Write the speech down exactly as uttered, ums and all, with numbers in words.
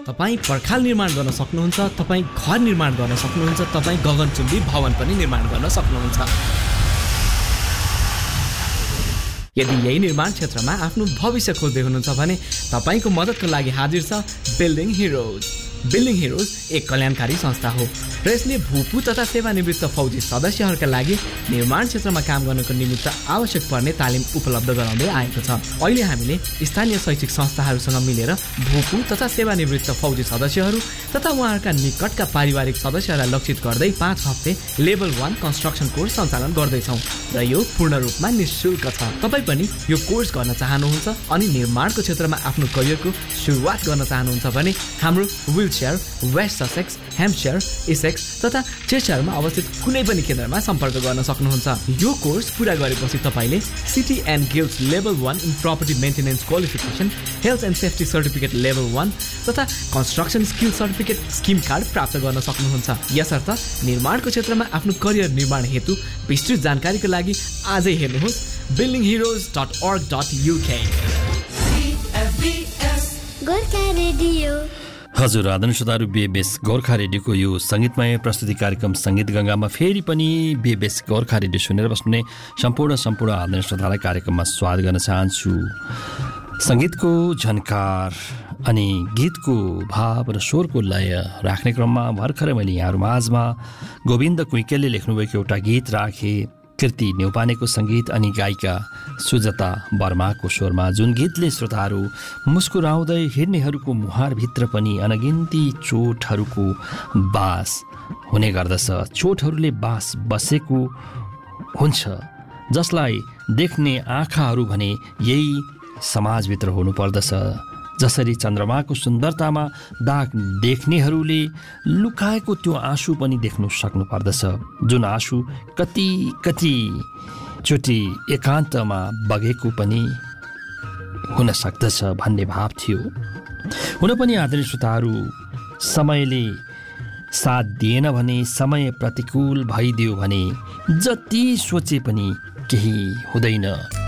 तपाईँ पर्खाल निर्माण गर्न सक्नुहुन्छ, तपाईँ घर निर्माण गर्न सक्नुहुन्छ, तपाईँ गगनचुम्बी भवन पनि निर्माण गर्न सक्नुहुन्छ। यदि यही निर्माण क्षेत्रमा आफ्नो भविष्य खोज्दै हुनुहुन्छ भने तपाईँको मद्दतको लागि हाजिर छ बिल्डिङ हिरोज। बिल्डिङ हिरोज एक कल्याणकारी संस्था हो र यसले भूपू तथा सेवानिवृत्त फौजी सदस्यहरूका लागि निर्माण क्षेत्रमा काम गर्नको निमित्त आवश्यक पर्ने तालिम उपलब्ध गराउँदै आएको छ। अहिले हामीले स्थानीय शैक्षिक संस्थाहरूसँग मिलेर भूपू तथा सेवानिवृत्त फौजी सदस्यहरू तथा उहाँहरूका निकटका पारिवारिक सदस्यहरूलाई लक्षित गर्दै पाँच हप्ते लेभल वान कन्स्ट्रक्सन कोर्स सञ्चालन गर्दैछौँ र यो पूर्ण रूपमा निःशुल्क छ। तपाईँ पनि यो कोर्स गर्न चाहनुहुन्छ अनि निर्माणको क्षेत्रमा आफ्नो करियरको सुरुवात गर्न चाहनुहुन्छ भने हाम्रो wheelchair West Sussex, Hampshire, Essex तथा चेस्टरमा अवस्थित कुनै पनि केन्द्रमा सम्पर्क गर्न सक्नुहुन्छ। यो कोर्स पुरा गरेपछि तपाईँले city and guilds level one in property maintenance qualification, health and safety certificate level one तथा construction skill certificate scheme card प्राप्त गर्न सक्नुहुन्छ। यसर्थ निर्माणको क्षेत्रमा आफ्नो करियर निर्माण हेतु विस्तृत जानकारीको लागि आजै हेर्नुहोस् बिल्डिङ हिरोज डट अर्ग डट युके। हजुर आदरणीय श्रोताहरू, बिएबएस गोर्खा रेडियोको यो सङ्गीतमय प्रस्तुति कार्यक्रम सङ्गीत गङ्गामा फेरि पनि बिएबएस गोर्खा रेडियो सुनेर बस्ने सम्पूर्ण सम्पूर्ण आदरणीय श्रोतालाई कार्यक्रममा स्वागत गर्न चाहन्छु। सङ्गीतको झन्कार अनि गीतको भाव र स्वरको लय राख्ने क्रममा भर्खरै मैले यहाँहरू माझमा गोविन्द कुइकेलले लेख्नुभएको एउटा गीत राखेँ, कृति न्यौपानेको सङ्गीत अनि गायिका सुजता वर्माको स्वरमा, जुन गीतले श्रोताहरू मुस्कुराउँदै हिँड्नेहरूको मुहारभित्र पनि अनगिन्ती चोटहरूको बास हुने गर्दछ। चोटहरूले बास बसेको हुन्छ, जसलाई देख्ने आँखाहरू भने यही समाजभित्र हुनुपर्दछ। जसरी चन्द्रमाको सुन्दरतामा दाग देख्नेहरूले लुकाएको त्यो आँसु पनि देख्नु सक्नु पर्दछ, जुन आँसु कति कति चोटि एकान्तमा बगेको पनि हुन सक्दछ भन्ने भाव थियो। हुन पनि आदरणीय श्रोताहरू, समयले साथ दिएन भने, समय प्रतिकूल भइदियो भने जति सोचे पनि केही हुँदैन।